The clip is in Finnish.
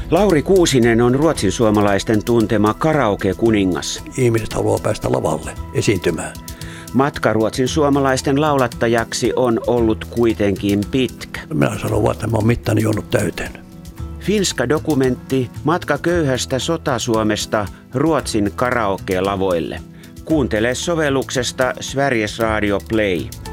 Lauri Kuusinen on ruotsinsuomalaisten tuntema karaoke-kuningas. Ihmiset haluaa päästä lavalle esiintymään. Matka ruotsinsuomalaisten laulattajaksi on ollut kuitenkin pitkä. Minä sanon vaan, että mä oon mittani juonut täyteen. Finska-dokumentti Matka köyhästä sotasuomesta Ruotsin karaoke-lavoille. Kuuntele sovelluksesta Sveriges Radio Play.